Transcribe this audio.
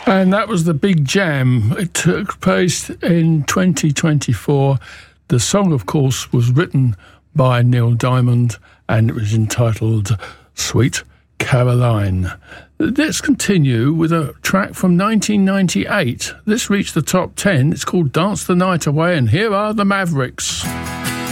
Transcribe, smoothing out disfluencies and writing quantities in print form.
And that was the Big Jam. It took place in 2024. The song, of course, was written by Neil Diamond, and it was entitled Sweet Caroline. Let's continue with a track from 1998. This reached the top 10. It's called Dance the Night Away, and here are the Mavericks.